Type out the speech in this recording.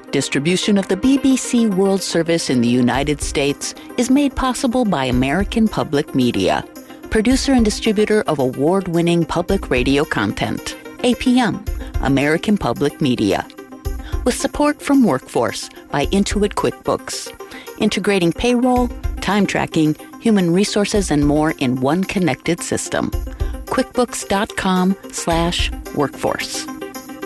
Distribution of the BBC World Service in the United States is made possible by American Public Media, producer and distributor of award-winning public radio content. APM, American Public Media. With support from Workforce by Intuit QuickBooks, integrating payroll, time tracking, human resources, and more in one connected system. QuickBooks.com/workforce.